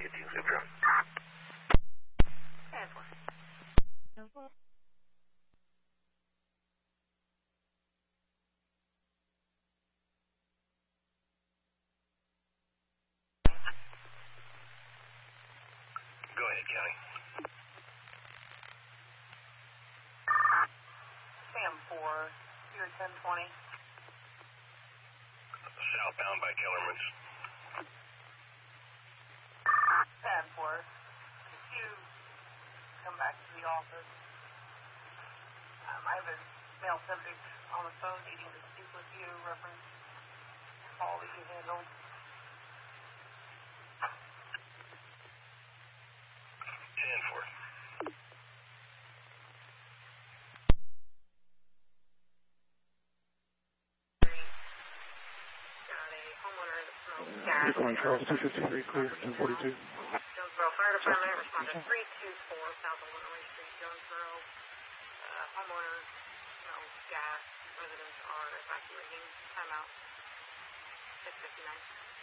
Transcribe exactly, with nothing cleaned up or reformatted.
fifteen Super. ten four. ten four. Go ahead, County. Sam four, you're ten twenty. Southbound by Kellerman's. ten four. If you come back to the office, um, I have a male subject on the phone needing to speak with you, reference call that you handled. ten four. Going Charles two fifty-three, clear, ten forty-two. Jonesboro Fire Department responded three two four South Illinois Street, Jonesboro. Uh, homeowner, smells gas. Residents are evacuating. Timeout. six fifty-nine.